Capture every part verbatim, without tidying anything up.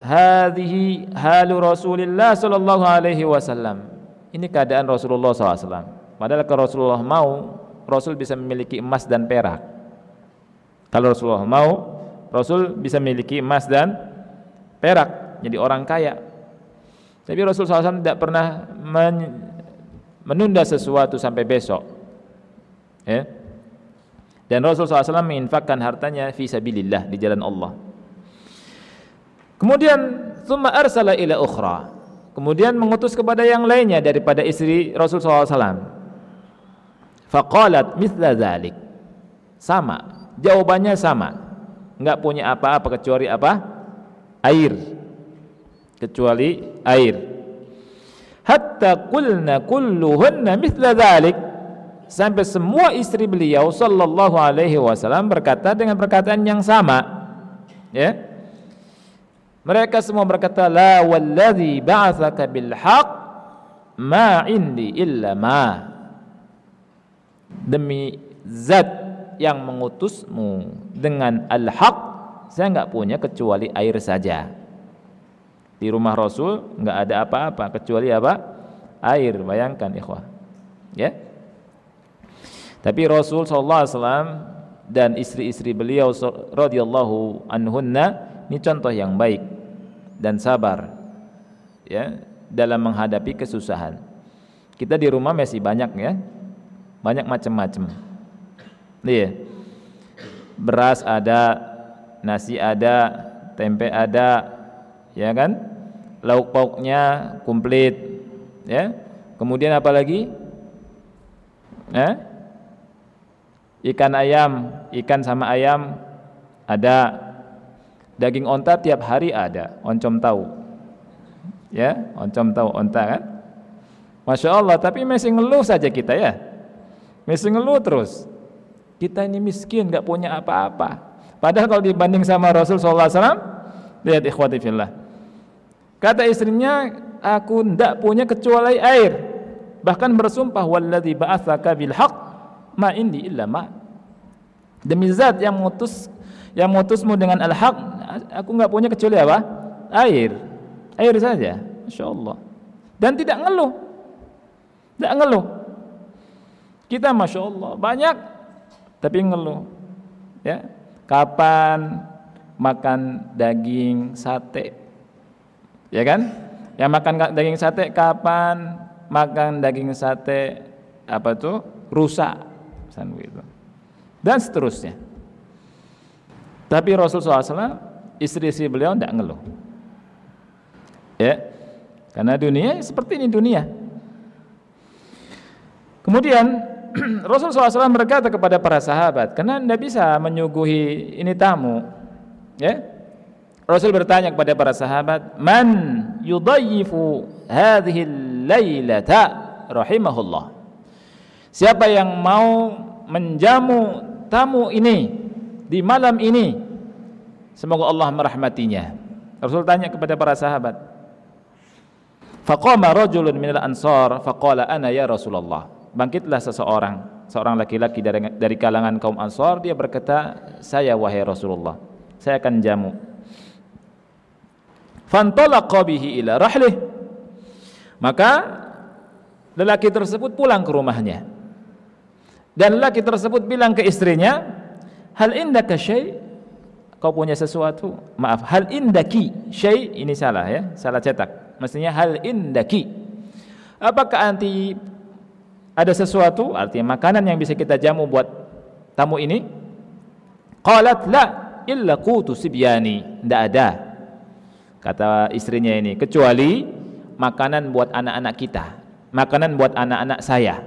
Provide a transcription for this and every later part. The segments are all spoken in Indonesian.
hadhihi halu Rasulillah sallallahu alaihi wasallam. Ini keadaan Rasulullah sallallahu alaihi wasallam. Padahal kalau Rasulullah mau, Rasul bisa memiliki emas dan perak. Kalau Rasulullah mau, Rasul bisa memiliki emas dan perak, jadi orang kaya. Tapi Rasul sallallahu alaihi wasallam tidak pernah men- menunda sesuatu sampai besok, ya. Dan Rasul sallallahu alaihi wasallam menginfakkan hartanya fi sabilillah, di jalan Allah. Kemudian tsumma arsala ila ukhra, kemudian mengutus kepada yang lainnya daripada istri Rasul sallallahu alaihi wasallam. Faqalat mithla dzalik, sama, jawabannya sama, enggak punya apa-apa kecuali apa? Air, kecuali air. Hatta qulna kulluhunna mithla dzalik, sampai semua istri beliau sallallahu alaihi wasallam berkata dengan perkataan yang sama, ya. Mereka semua berkata, la wallazi ba'atsaka bil haqq ma indi illa ma, demi zat yang mengutusmu dengan al-haq, saya enggak punya kecuali air saja. Di rumah Rasul enggak ada apa-apa kecuali apa? Air. Bayangkan ikhwah, ya. Tapi Rasul sallallahu alaihi wasallam dan istri-istri beliau radhiyallahu anhunna, ini contoh yang baik dan sabar, ya, dalam menghadapi kesusahan. Kita di rumah masih banyak, ya, banyak macam-macam. Iya, beras ada, nasi ada, tempe ada, ya kan, lauk pauknya komplit, ya. Kemudian apa lagi? Eh? Ikan ayam, ikan sama ayam ada. Daging onta tiap hari ada, oncom tahu, ya, oncom tahu onta kan, masya Allah. Tapi masih ngeluh saja kita, ya, masih ngeluh terus. Kita ini miskin, nggak punya apa-apa. Padahal kalau dibanding sama Rasul sallallahu alaihi wasallam, lihat ikhwati fillah, kata istrinya, aku ndak punya kecuali air, bahkan bersumpah walladzi ba'atsaka bil haqq ma indi illa ma, demi zat yang mengutus yang mengutusmu dengan al-haq, aku enggak punya kecuali apa? Air. Air saja. Masyaallah. Dan tidak ngeluh. Tidak ngeluh. Kita masyaallah banyak tapi ngeluh. Ya. Kapan makan daging sate? Ya kan? Yang makan daging sate kapan makan daging sate apa tuh? Rusak. Gitu. Dan seterusnya. Tapi Rasul sallallahu alaihi wasallam, istri-istri beliau tidak ngeluh, ya, karena dunia seperti ini dunia. Kemudian Rasul sallallahu alaihi wasallam berkata kepada para sahabat, karena tidak bisa menyuguhi ini tamu, ya. Rasul bertanya kepada para sahabat, man yudayyifu hadhihi lailata rahimahullah, siapa yang mau menjamu tamu ini di malam ini, semoga Allah merahmatinya. Rasul tanya kepada para sahabat. Faqama rajulun minal ansar faqala ana ya Rasulullah. Bangkitlah seseorang, seorang laki-laki dari, dari kalangan kaum Ansar, dia berkata, saya wahai Rasulullah, saya akan jamu. Fantalaqa bihi ila rahlih, maka lelaki tersebut pulang ke rumahnya, dan lelaki tersebut bilang ke istrinya, hal indaka syai', kau punya sesuatu? Maaf, hal indaki syai', ini salah, ya, salah cetak. Mestinya hal indaki. Apakah anti ada sesuatu, artinya makanan yang bisa kita jamu buat tamu ini? Qalat la illa qutu sibyani, tidak ada, kata istrinya ini, kecuali makanan buat anak-anak kita, makanan buat anak-anak saya.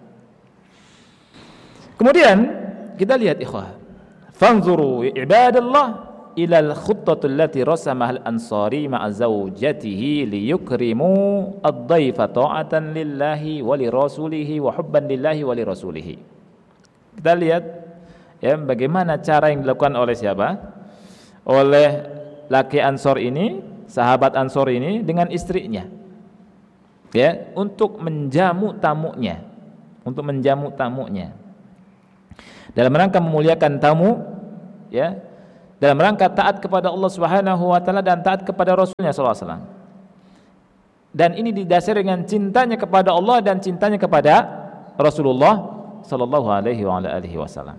Kemudian kita lihat ikhwah, fanzuru ibadallah ila al-khuttati allati rasamaha al-ansari ma'a zawjatihi liyukrimu ad-dhaifa ta'atan lillahi wa li rasulihi wa hubban lillahi wa li rasulihi. Kita lihat, ya, bagaimana cara yang dilakukan oleh siapa? Oleh laki Ansor ini, sahabat Ansor ini dengan istrinya, ya, untuk menjamu tamunya, untuk menjamu tamunya dalam rangka memuliakan tamu, ya, dalam rangka taat kepada Allah Subhanahu wa taala dan taat kepada Rasulnya sallallahu alaihi wasallam. Dan ini didasari dengan cintanya kepada Allah dan cintanya kepada Rasulullah sallallahu alaihi wa ala alihi wasallam.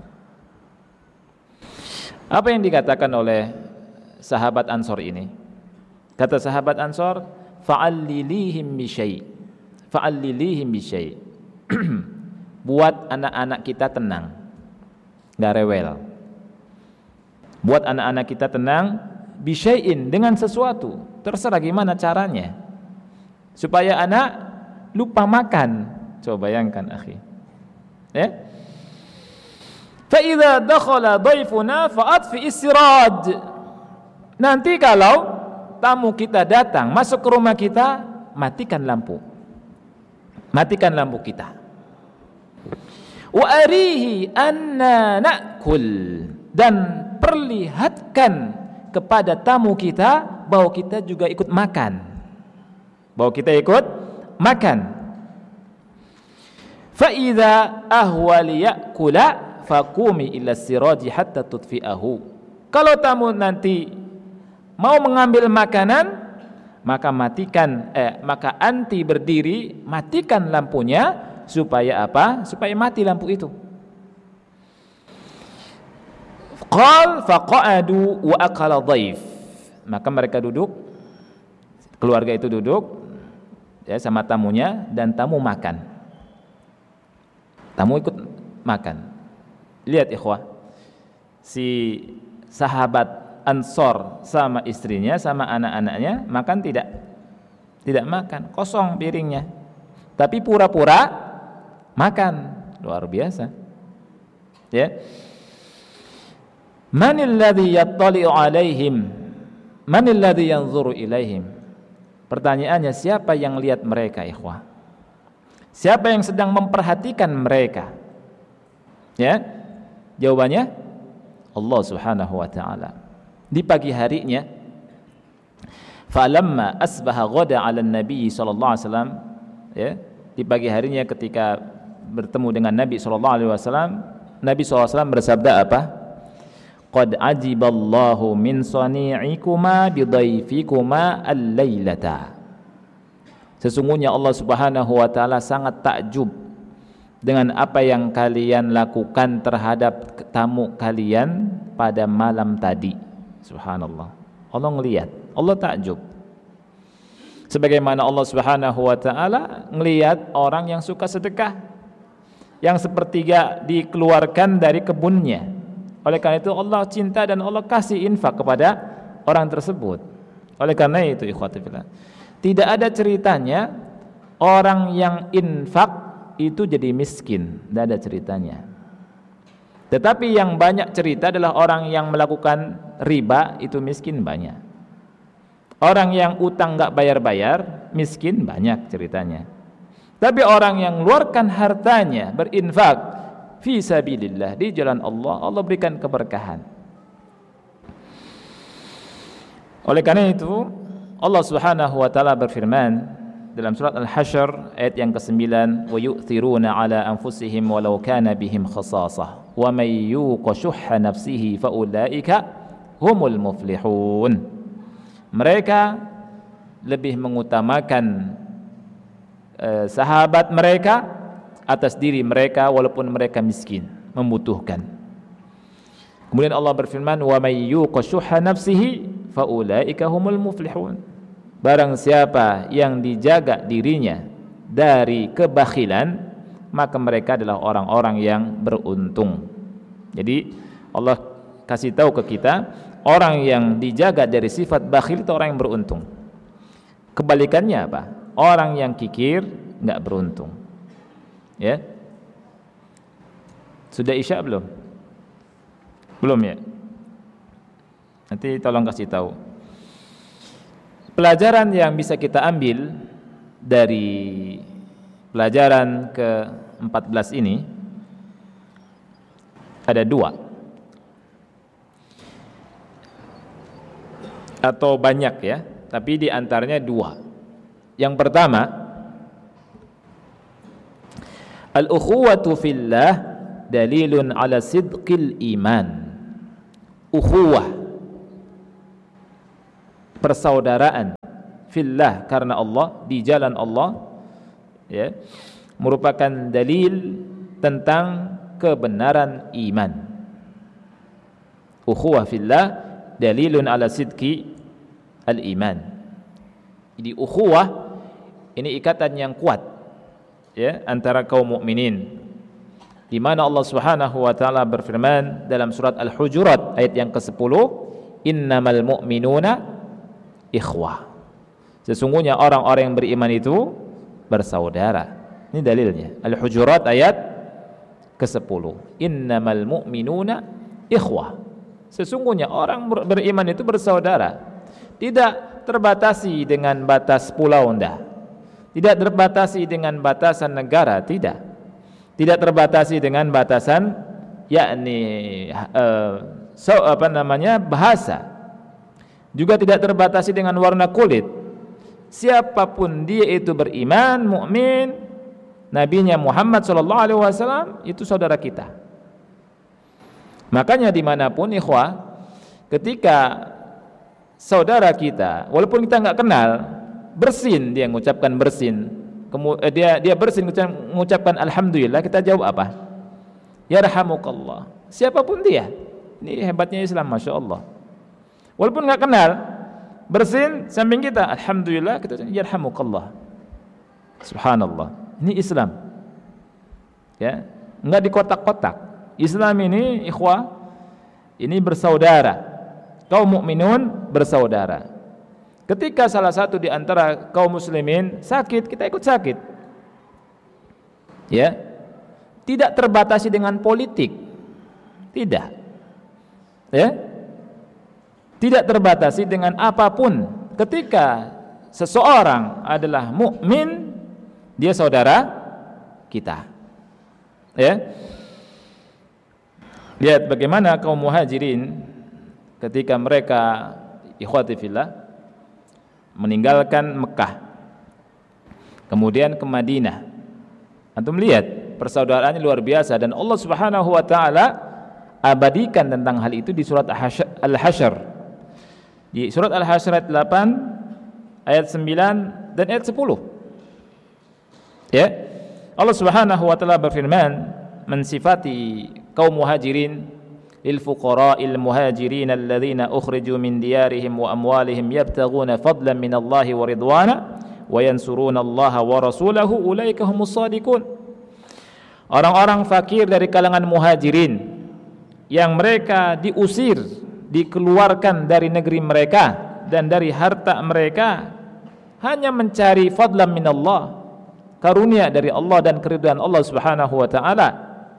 Apa yang dikatakan oleh sahabat Ansor ini? Kata sahabat Ansor, fa'allilihim bi syai'. Fa'allilihim bi syai'. Buat anak-anak kita tenang, enggak rewel. Buat anak-anak kita tenang bi syai'in, dengan sesuatu. Terserah gimana caranya. Supaya anak lupa makan. Coba bayangkan, akhi. Ya? Fa idza dakhala dhaifuna fa'atfi is-siraj. Nanti kalau tamu kita datang masuk ke rumah kita, matikan lampu. Matikan lampu kita. Wa arihi anna na'kul, dan perlihatkan kepada tamu kita bahwa kita juga ikut makan. Bahwa kita ikut makan. Fa idza ahwa liyakula faqumi ila siraji hatta tudfi'ahu. Kalau tamu nanti mau mengambil makanan, maka matikan eh maka anti berdiri, matikan lampunya supaya apa? Supaya mati lampu itu. Qal faqa'adu wa aqala dhaif. Maka mereka duduk, keluarga itu duduk ya sama tamunya, dan tamu makan. Tamu ikut makan. Lihat ikhwah, si sahabat Ansor sama istrinya sama anak-anaknya makan tidak? Tidak makan, kosong piringnya. Tapi pura-pura makan. Luar biasa. Ya. Manil ladzi yattali'u 'alaihim? Manil ladzi yanzuru ilaihim? Pertanyaannya, siapa yang lihat mereka, ikhwah? Siapa yang sedang memperhatikan mereka? Ya. Jawabannya Allah Subhanahu wa taala. Di pagi harinya, falamma asbaha ghada 'ala an-nabi sallallahu alaihi wasallam, ya, di pagi harinya ketika bertemu dengan Nabi sallallahu alaihi wasallam, Nabi sallallahu alaihi wasallam bersabda apa? Qad ajiballahu min sani'ikuma bidhaifikuma al-lailata. Sesungguhnya Allah Subhanahu wa taala sangat takjub dengan apa yang kalian lakukan terhadap tamu kalian pada malam tadi. Subhanallah. Allah ngelihat, Allah takjub. Sebagaimana Allah Subhanahu wa taala ngelihat orang yang suka sedekah, yang sepertiga dikeluarkan dari kebunnya. Oleh karena itu Allah cinta dan Allah kasih infak kepada orang tersebut. Oleh karena itu ikhwati fillah, tidak ada ceritanya orang yang infak itu jadi miskin, tidak ada ceritanya. Tetapi yang banyak cerita adalah orang yang melakukan riba itu miskin banyak. Orang yang utang enggak bayar-bayar miskin banyak ceritanya. Tapi orang yang mengeluarkan hartanya berinfak fi sabilillah, di jalan Allah, Allah berikan keberkahan. Oleh karena itu Allah Subhanahu wa taala berfirman dalam surat Al-Hasyr ayat yang kesembilan, wa yu'thiruna ala anfusihim walau kana bihim khasasah wa may yuqa syuhha nafsihi fa ulaika humul muflihun. Mereka lebih mengutamakan eh, sahabat mereka atas diri mereka walaupun mereka miskin, membutuhkan. Kemudian Allah berfirman, wa may yuqa syuhha nafsihi fa ulaika humul muflihun. Barang siapa yang dijaga dirinya dari kebakhilan, maka mereka adalah orang-orang yang beruntung. Jadi Allah kasih tahu ke kita, orang yang dijaga dari sifat bakhil itu orang yang beruntung. Kebalikannya apa? Orang yang kikir enggak beruntung. Ya. Sudah Isya belum? Belum ya? Nanti tolong kasih tahu. Pelajaran yang bisa kita ambil dari pelajaran ke empat belas ini ada dua atau banyak ya, tapi di antaranya dua. Yang pertama, al-ukhuwatu fillah dalilun ala sidqil iman. Ukhuwah, persaudaraan fillah, karena Allah, di jalan Allah, ya, merupakan dalil tentang kebenaran iman. Ukhuwah fillah dalilun ala sidqi al-iman. Jadi ukhuwah ini ikatan yang kuat, ya, antara kaum mukminin, di mana Allah Subhanahu wa taala berfirman dalam surat Al-Hujurat ayat yang kesepuluh, innamal mu'minuna ikhwah. Sesungguhnya orang-orang yang beriman itu bersaudara. Ini dalilnya. Al-Hujurat ayat kesepuluh. Innamal mu'minuna ikhwah. Sesungguhnya orang beriman itu bersaudara. Tidak terbatasi dengan batas pulau, enggak. Tidak terbatasi dengan batasan negara, tidak. Tidak terbatasi dengan batasan yakni uh, so, apa namanya bahasa. Juga tidak terbatasi dengan warna kulit. Siapapun dia itu beriman, mukmin, nabinya Muhammad sallallahu alaihi wasallam itu saudara kita. Makanya dimanapun ikhwah, ketika saudara kita, walaupun kita nggak kenal, bersin dia mengucapkan bersin, kemudian dia dia bersin mengucapkan alhamdulillah, kita jawab apa? Yarhamukallah. Siapapun dia. Ini hebatnya Islam, masya Allah. Walaupun nggak kenal, bersin samping kita, alhamdulillah, kita yarhamukallah. Subhanallah. Ini Islam. Ya, nggak di kotak-kotak. Islam ini ikhwah, ini bersaudara. Kaum mukminun bersaudara. Ketika salah satu di antara kaum muslimin sakit, kita ikut sakit. Ya. Tidak terbatasi dengan politik. Tidak. Ya. Tidak terbatasi dengan apapun. Ketika seseorang adalah mukmin, dia saudara kita. Ya. Lihat bagaimana kaum muhajirin ketika mereka ikhwati fillah meninggalkan Mekah kemudian ke Madinah. Antum lihat persaudaraannya luar biasa, dan Allah Subhanahu wa taala abadikan tentang hal itu di surat Al-Hasyr. Di surat Al-Hasyr ayat delapan, ayat sembilan dan ayat sepuluh. Ya. Allah Subhanahu wa taala berfirman mensifati kaum muhajirin, lil fuqara'il muhajirin alladzina ukhriju min diyarihim wa amwalihim yabtaghuna fadlan minallahi wa ridwana wa yansuruna Allaha wa rasulahu ulaika humus shadiqun. Orang-orang fakir dari kalangan muhajirin yang mereka diusir, dikeluarkan dari negeri mereka dan dari harta mereka hanya mencari fadlan minallah, karunia dari Allah dan keridhaan Allah Subhanahu wa taala.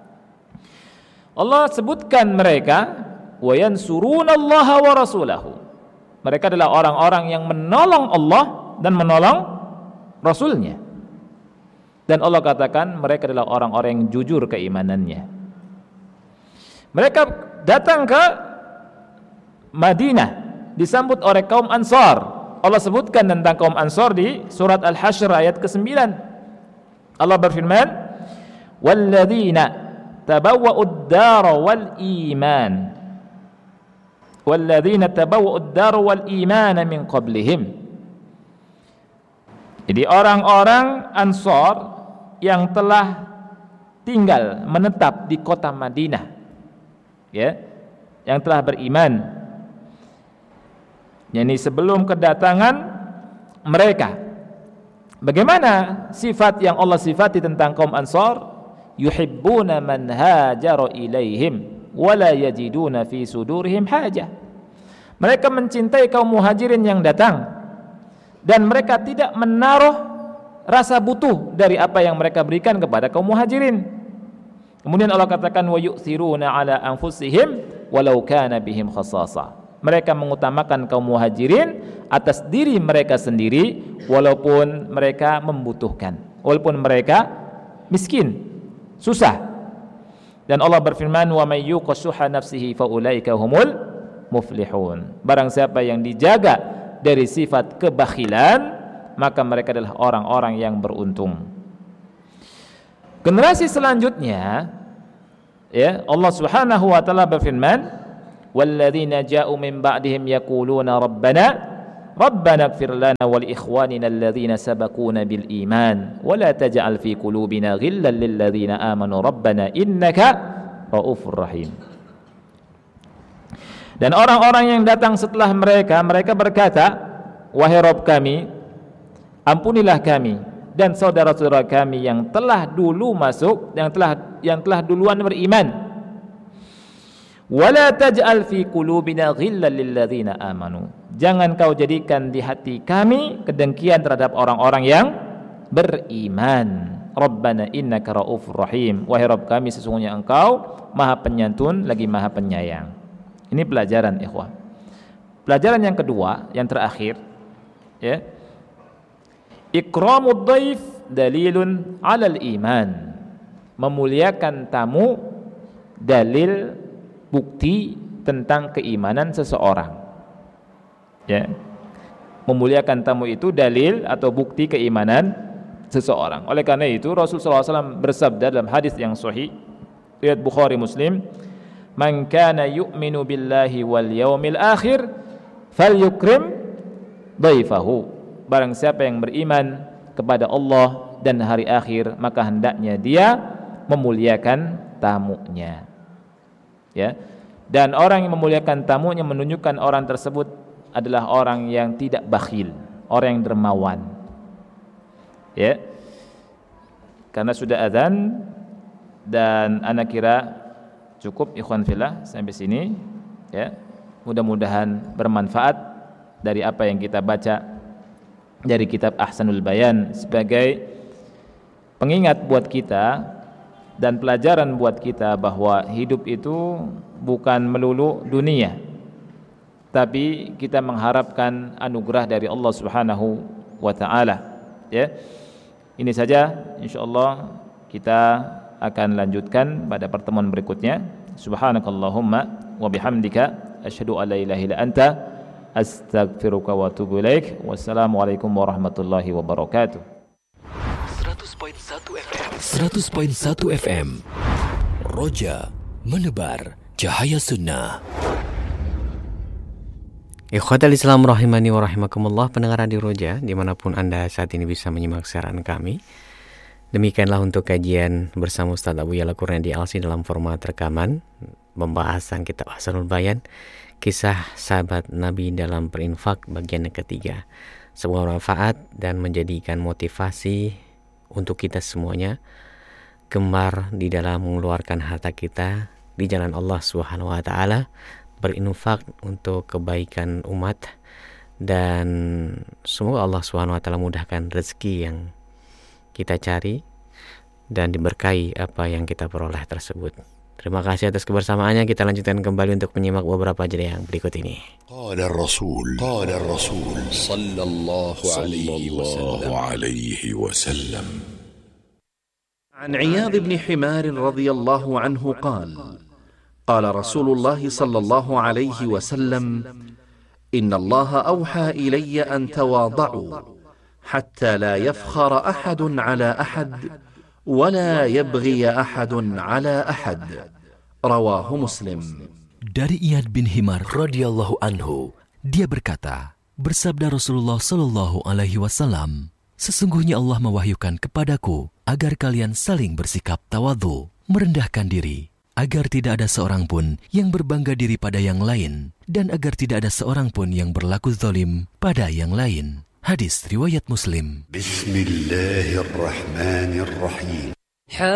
Allah sebutkan mereka wa yansurunallaha wa rasulahu. Mereka adalah orang-orang yang menolong Allah dan menolong Rasulnya. Dan Allah katakan mereka adalah orang-orang yang jujur keimanannya. Mereka datang ke Madinah disambut oleh kaum Ansar. Allah sebutkan tentang kaum Ansar di surat Al-Hasyr ayat kesembilan. Allah berfirman, "Walladzina tabawwa'ud dara wal iman walladzina tabawwa'ud dara wal imana min qablihim." Jadi orang-orang Ansar yang telah tinggal menetap di kota Madinah, ya, yang telah beriman, yakni sebelum kedatangan mereka. Bagaimana sifat yang Allah sifati tentang kaum Ansar? Yuhibbuna man hajara ilaihim wala yajiduna fi sudurihim hajah. Mereka mencintai kaum muhajirin yang datang dan mereka tidak menaruh rasa butuh dari apa yang mereka berikan kepada kaum muhajirin. Kemudian Allah katakan wa yu'thiruna ala anfusihim walau kana bihim khassasa. Mereka mengutamakan kaum muhajirin atas diri mereka sendiri walaupun mereka membutuhkan, walaupun mereka miskin, susah. Dan Allah berfirman wa may yuqashuha nafsihi faulaika humul muflihun. Barang siapa yang dijaga dari sifat kebakhilan, maka mereka adalah orang-orang yang beruntung. Generasi selanjutnya, ya, Allah Subhanahu wa taala berfirman, walladzina ja'u min ba'dihim yaquluna rabbana Rabbana ighfir lana wa li ikhwanina alladhina sabaquna bil iman wa la taj'al fi qulubina ghillan lil ladzina amanu rabbana innaka raufur rahim. Dan orang-orang yang datang setelah mereka, mereka berkata, wahai Rabb kami, ampunilah kami dan saudara-saudara kami yang telah dulu masuk, yang telah yang telah duluan beriman. Wala taj'al fi qulubina ghillan lil ladzina amanu. Jangan kau jadikan di hati kami kedengkian terhadap orang-orang yang beriman. Rabbana innaka raufur rahim. Wahai Rabb kami, sesungguhnya Engkau Maha Penyantun lagi Maha Penyayang. Ini pelajaran, ikhwah. Pelajaran yang kedua, yang terakhir, ya. Ikramud dhaif dalilun 'alal iman. Memuliakan tamu dalil bukti tentang keimanan seseorang. Ya. Memuliakan tamu itu dalil atau bukti keimanan seseorang. Oleh karena itu Rasulullah shallallahu alaihi wasallam bersabda dalam hadis yang sahih riwayat Bukhari Muslim, "Man kana yu'minu billahi wal yaumil akhir falyukrim dhaifahu." Barang siapa yang beriman kepada Allah dan hari akhir, maka hendaknya dia memuliakan tamunya. Ya. Dan orang yang memuliakan tamunya menunjukkan orang tersebut adalah orang yang tidak bakhil, orang yang dermawan. Ya. Karena sudah azan dan ana kira cukup ikhwan fillah sampai sini, ya. Mudah-mudahan bermanfaat dari apa yang kita baca dari kitab Ahsanul Bayan sebagai pengingat buat kita dan pelajaran buat kita bahwa hidup itu bukan melulu dunia, tapi kita mengharapkan anugerah dari Allah Subhanahu wa taala. Ya. Ini saja, insyaallah kita akan lanjutkan pada pertemuan berikutnya. Subhanakallahumma wa bihamdika asyhadu an la ilaha illa anta astaghfiruka wa atubu ilaik. Wassalamualaikum warahmatullahi wabarakatuh. seratus koma satu F M Roja menebar cahaya sunnah. Ikhwatal Islam rahimani wa rahimakumullah, pendengar Radio Roja dimanapun Anda saat ini bisa menyimak siaran kami. Demikianlah untuk kajian bersama Ustaz Abu Yala Kurniadi Alsi dalam format rekaman pembahasan kitab Ahsanul Bayan, kisah sahabat Nabi dalam berinfak bagian yang ketiga. Semoga manfaat dan menjadikan motivasi untuk kita semuanya gemar di dalam mengeluarkan harta kita di jalan Allah Subhanahu wa taala, berinfak untuk kebaikan umat, dan semoga Allah Subhanahu wa taala mudahkan rezeki yang kita cari dan diberkahi apa yang kita peroleh tersebut. Terima kasih atas kebersamaannya. Kita lanjutkan kembali untuk menyimak beberapa jeda yang berikut ini. Qala Rasul, qala Rasul sallallahu alaihi wasallam. عن عياض بن حمار رضي الله عنه قال: قال رسول الله صلى الله عليه وسلم: إن الله أوحى إلي أن تواضعوا حتى لا يفخر أحد على أحد ولا يبغي أحد على أحد. رواه مسلم. Dari Iyad bin Himar radhiyallahu anhu, dia berkata, bersabda Rasulullah sallallahu alaihi wasallam, sesungguhnya Allah mewahyukan kepadaku agar kalian saling bersikap tawadhu, merendahkan diri, agar tidak ada seorang pun yang berbangga diri pada yang lain, dan agar tidak ada seorang pun yang berlaku zalim pada yang lain. Hadis riwayat Muslim. Bismillahirrahmanirrahim.